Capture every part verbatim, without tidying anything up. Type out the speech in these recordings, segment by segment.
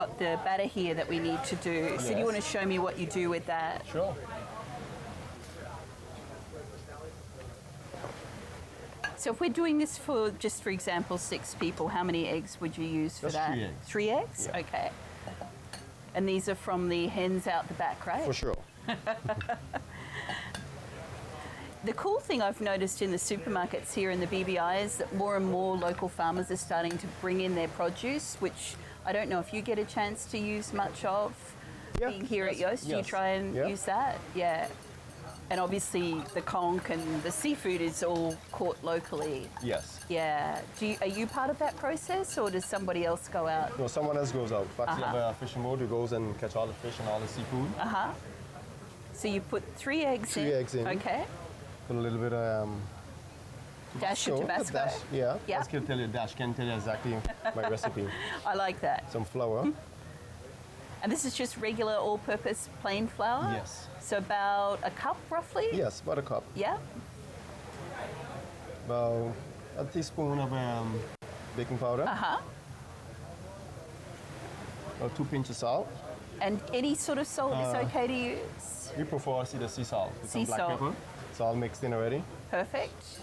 The batter here that we need to do. Yes. So do you want to show me what you do with that? Sure. So if we're doing this for, just for example, six people, how many eggs would you use for Just that? three eggs. Three eggs? Yeah. Okay. And these are from the hens out the back, right? For sure. The cool thing I've noticed in the supermarkets here in the B V I is that more and more local farmers are starting to bring in their produce, which I don't know if you get a chance to use much of. Yeah, Being here yes, at Yoast, do you yes. try and Yeah. use that? Yeah. And obviously the conch and the seafood is all caught locally. Yes. Yeah. Do you, are you part of that process, or does somebody else go out? No, someone else goes out. In fact, Uh-huh. you have a fishing boat who goes and catch all the fish and all the seafood. Uh-huh. So you put three eggs Three in. eggs in. Okay. Put a little bit of um, Dash of so, Tabasco. dash, yeah. Yeah. Dash can tell you, Dash can tell you exactly my recipe. I like that. Some flour. And this is just regular all-purpose plain flour? Yes. So about a cup, roughly? Yes, about a cup. Yeah? About a teaspoon of um, baking powder. Uh-huh. About two pinches of salt. And any sort of salt is Uh, okay to use? We prefer see the sea salt with Sea some black salt. pepper. It's all mixed in already. Perfect.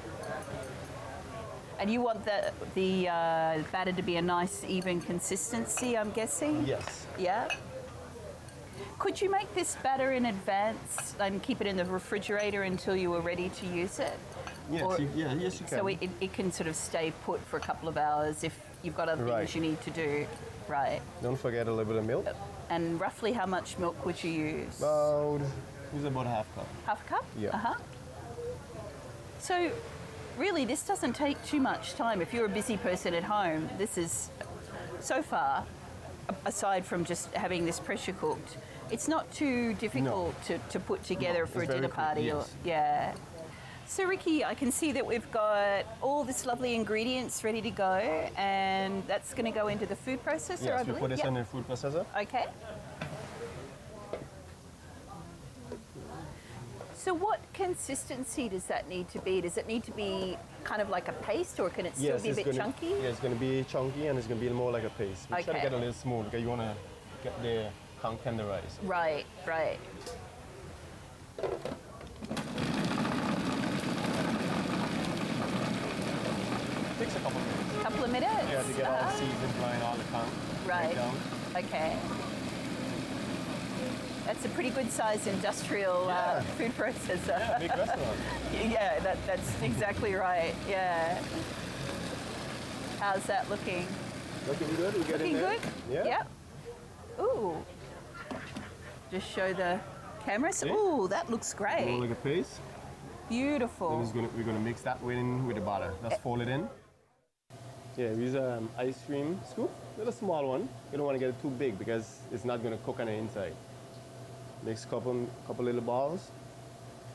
And you want the, the uh, batter to be a nice, even consistency, I'm guessing? Yes. Yeah? Could you make this batter in advance and keep it in the refrigerator until you were ready to use it? Yes, Or- you, yeah, yes, you can. So it, it can sort of stay put for a couple of hours if you've got other Right. things you need to do. Right. Don't forget a little bit of milk. And roughly how much milk would you use? About, use about a half cup. Half a cup? Yeah. Uh-huh. So really this doesn't take too much time. If you're a busy person at home, this is, so far, a- aside from just having this pressure cooked, it's not too difficult to, to put together No, for a it's very dinner quick, party. Or, yes. yeah. So Ricky, I can see that we've got all this lovely ingredients ready to go, and that's going to go into the food processor, I Yes, we believe. put this Yep. in the food processor. Okay. So what consistency does that need to be? Does it need to be kind of like a paste, or can it still Yes, be a it's bit gonna, chunky? Yeah, it's going to be chunky and it's going to be more like a paste. We try Okay. to get a little smooth because you want to get the conch tenderized. Right, right. Takes a couple of minutes. Couple of minutes? Yeah, to get all the Uh-huh. seasoning drying, all the conch Right. down. Okay. That's a pretty good sized industrial uh, Yeah. food processor. Yeah, big restaurant. Yeah, that, that's exactly right. Yeah. How's that looking? Looking good? We get Looking in there? good? Yeah. Yep. Ooh. Just show the cameras. See? Ooh, that looks More great. like a paste. Beautiful. Then it's gonna, we're going to mix that with, in, with the butter. That's fold it in. Yeah, we use an um, ice cream scoop. A little small one. You don't want to get it too big because it's not going to cook on the inside. Mix a couple, couple little balls.